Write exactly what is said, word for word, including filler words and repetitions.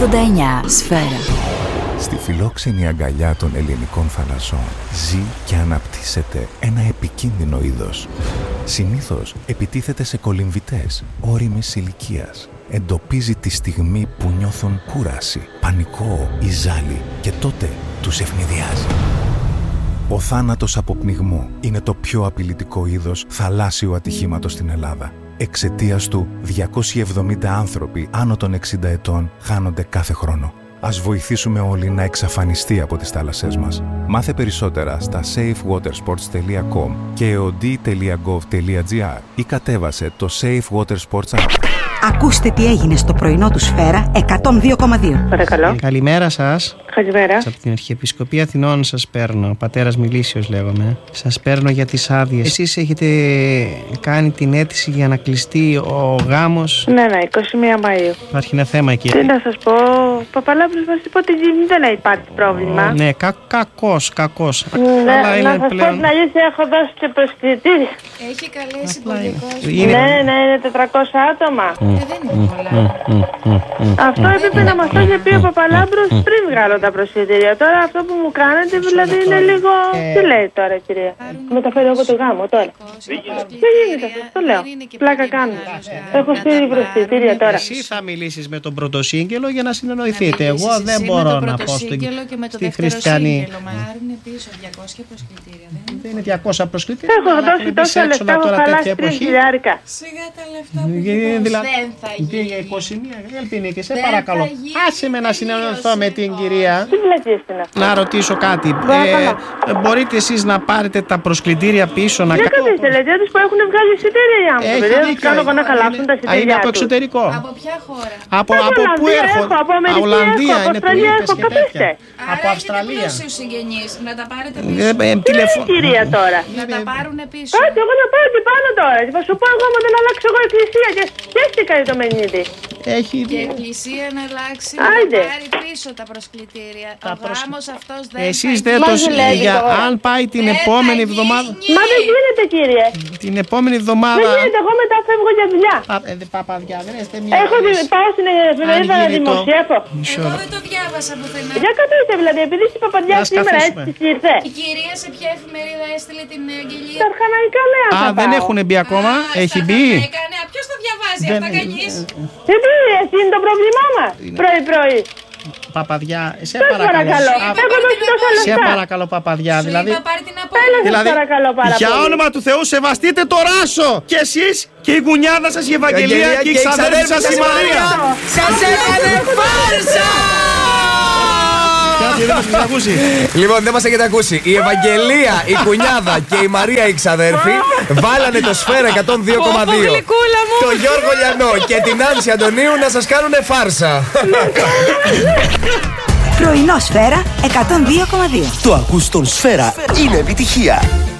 ογδόντα εννιά Σφαίρα. Στη φιλόξενη αγκαλιά των ελληνικών θαλασσών ζει και αναπτύσσεται ένα επικίνδυνο είδος. Συνήθως επιτίθεται σε κολυμβητές ώριμης ηλικίας. Εντοπίζει τη στιγμή που νιώθουν κούραση, πανικό ή ζάλι και τότε τους ευνηδιάζει. Ο θάνατος από πνιγμό είναι το πιο απειλητικό είδος θαλάσσιου ατυχήματος στην Ελλάδα. Εξαιτίας του, διακόσιοι εβδομήντα άνθρωποι άνω των εξήντα ετών χάνονται κάθε χρόνο. Ας βοηθήσουμε όλοι να εξαφανιστεί από τις θάλασσές μας. Μάθε περισσότερα στα safe water sports τελεία com και eod τελεία gov τελεία gr ή κατέβασε το Safe Water Sports app. Ακούστε τι έγινε στο πρωινό του Σφαίρα εκατόν δύο κόμμα δύο. Παρακαλώ. Καλημέρα σας. Καλημέρα. Από την Αρχιεπισκοπή Αθηνών σας παίρνω. Ο πατέρας Μιλήσιος λέγομαι. Σας παίρνω για τις άδειες. Εσείς έχετε κάνει την αίτηση για να κλειστεί ο γάμος. Ναι, ναι, είκοσι μία Μαΐου. Υπάρχει ένα θέμα εκεί. Τι να σας πω, Παπαλάμπρος μας είπε ότι δεν υπάρχει πρόβλημα. Ναι, κα, κακός, κακός. Ναι, Αλλά είναι να σας πλέον... πω την αλήθεια, έχω δώσει και προσκλητήρι. Έχει καλέσει πολύ κόσμο. Είναι... Ναι, ναι, είναι τετρακόσια άτομα. Mm. Ε, δεν είναι πολλά. Mm, mm, mm, mm. Αυτό έπρεπε να μας το είχε πει ο Παπαλάμπρος πριν βγάλω τα προσκλητήρια. Τώρα αυτό που μου κάνετε δηλαδή είναι λίγο... Τι λέει τώρα, κυρία? Μεταφέρω εγώ το γάμο τώρα. Δεν γίνεται αυτό, το λέω. Πλάκα κάνω. Έχω στείλει προσκλητήρια τώρα. Εσύ θα μιλήσεις με τον πρωτοσύγγελο για να συνεννοηθείτε. Εγώ δεν μπορώ να πω στη χριστιανή. Είναι πίσω διακόσια προσκλητήρια. Δεν είναι διακόσια προσκλητήρια. Έχω δώσει τόσα λεφτά, έχω χαλάσει τρία χιλιάρικα. Σιγά τα λεφτά που δίνεις, δεν θα γίνει. είκοσι μία, Ελπινίκη, σε παρακαλώ. Άσε με να συνεννοηθώ με την κυρία. Τι βλέπει είναι αυτό? Να ρωτήσω κάτι. Ε, μπορείτε εσείς να πάρετε τα προσκλητήρια πίσω να κάνετε? Για κάθε τελετές που έχουν βγάλει εισιτήρια οι άνθρωποι. Δεν τους κάνω εγώ να χαλάσουν τα εισιτήρια. Είναι από εξωτερικό. Από ποια χώρα? Από, από πού έρχονται? Από Αμερική Ολλανδία, έχω, από Αυστραλία έχω, καθίστε. Από Αυστραλία. Άρα έχετε συγγενείς, να τα πάρετε Ε, πίσω. ε, Τι λέει η κυρία τώρα? Να τα πάρουν πίσω. Κάτι, εγώ να πάω και πάνω τώρα. Θα σου πω εγώ άμα δεν αλλάξω εγώ εκκλησία και χαίστηκα το μενίδι. Έχει Και η εκκλησία να αλλάξει, Άιντε. να πάρει πίσω τα προσκλητήρια. Ο γάμος αυτός δεν Εσείς θα δεν γίνει. το Μα δεν λέγεται για, τώρα. αν πάει την Δεν επόμενη θα εβδομάδα. γίνει. Μα δεν γίνεται, κύριε. Την επόμενη Δεν εβδομάδα. γίνεται, εγώ μετά φεύγω για δουλειά. Πα- ε, Παπαδιά, δεν είστε μία. Έχω δει- πάω στην εφημερίδα να γίνει το- δημοσιεύω. Μισό Εγώ λεπτό. δεν το διάβασα πουθενά. Για καθίστε δηλαδή, επειδή στην Παπαδιά Ας σήμερα καθίσουμε. έτσι της ήρθε. Η κυρία σε ποια εφημερίδα έστειλε την αγγελία? Τα αρχαναϊκά νέα Α, θα δεν πάω. έχουν μπει ακόμα. Α, Έχει στα μπει. Χαναϊκά Νέα. Ποιος το διαβάζει Δεν- αυτά, κανείς? Γιατί εσύ είναι το πρόβλημά μας. Πρωί-πρωί. Παπαδιά, σε Σε παρακαλώ. παρακαλώ. Α, Έχω δώσει τόσα Σε λεφτά. παρακαλώ, Παπαδιά. Σου Δηλαδή, είπα πάρει την Έλα, απόλυτη. σας δηλαδή παρακαλώ πάρα για πολύ. όνομα του Θεού, σεβαστείτε το ράσο. Και εσείς και η γουνιάδα σας, η Ευαγγελία και η ξαδέρφη σας, η Μαρία. Σας έκανε φάρσα! Κάτι δεν μας έχετε ακούσει. Λοιπόν, δεν μας έχετε ακούσει. Η Ευαγγελία, η Κουνιάδα και η Μαρία η ξαδέρφη βάλανε το Σφαίρα εκατόν δύο κόμμα δύο. Το Γιώργο Λιανό και την Άνση Αντωνίου να σας κάνουνε φάρσα. Πρωινό Σφαίρα εκατόν δύο κόμμα δύο. Το ακούς στον Σφαίρα, είναι επιτυχία.